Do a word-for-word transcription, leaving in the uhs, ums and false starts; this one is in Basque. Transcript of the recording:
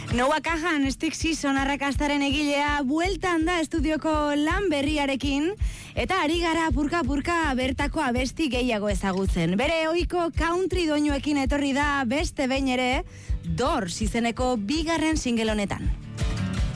Noah Kahan, Stick Season arrakastaren egilea, bueltan da estudioko lan berriarekin, eta ari gara purka-purka bertako abesti gehiago ezagutzen. Bere ohiko country doinuekin etorri da beste behin ere, Doors izeneko bigarren single honetan.